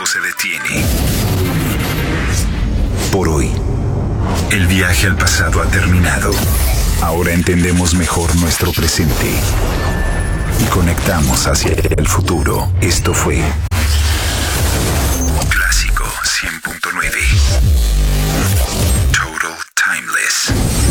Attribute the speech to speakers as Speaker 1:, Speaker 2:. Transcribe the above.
Speaker 1: se detiene. Por hoy, el viaje al pasado ha terminado. Ahora entendemos mejor nuestro presente y conectamos hacia el futuro. Esto fue